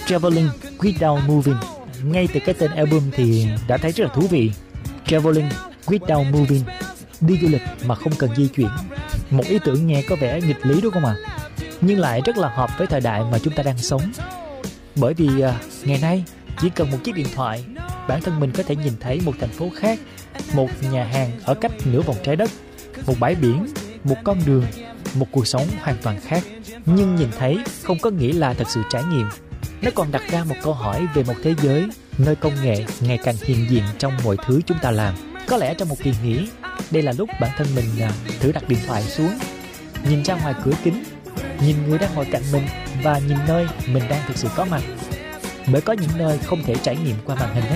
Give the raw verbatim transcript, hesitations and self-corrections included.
Traveling Without Moving. Ngay từ cái tên album thì đã thấy rất là thú vị. Traveling Without Moving, đi du lịch mà không cần di chuyển. Một ý tưởng nghe có vẻ nghịch lý đúng không ạ? À? Nhưng lại rất là hợp với thời đại mà chúng ta đang sống. Bởi vì à, ngày nay chỉ cần một chiếc điện thoại, bản thân mình có thể nhìn thấy một thành phố khác, một nhà hàng ở cách nửa vòng trái đất, một bãi biển, một con đường, một cuộc sống hoàn toàn khác. Nhưng nhìn thấy không có nghĩa là thật sự trải nghiệm. Nó còn đặt ra một câu hỏi về một thế giới nơi công nghệ ngày càng hiện diện trong mọi thứ chúng ta làm. Có lẽ trong một kỳ nghỉ, đây là lúc bản thân mình à, thử đặt điện thoại xuống, nhìn ra ngoài cửa kính, nhìn người đang ngồi cạnh mình và nhìn nơi mình đang thực sự có mặt. Bởi có những nơi không thể trải nghiệm qua màn hình hết.